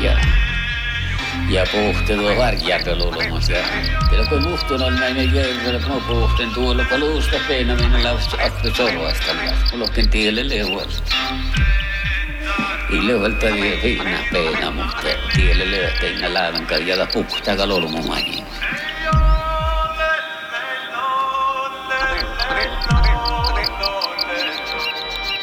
ja puhti tuo harjapelulumus. Ja kun muhtun on näin järjellä, kun puhtin tuolla paluusta peinä minä lausta akti sorvasta. Mulla onkin tielle leuvalta. Ei leuvalta vielä peinä, mutta tielle löyteinä läävän karjalla puhtaa kalolumumanin.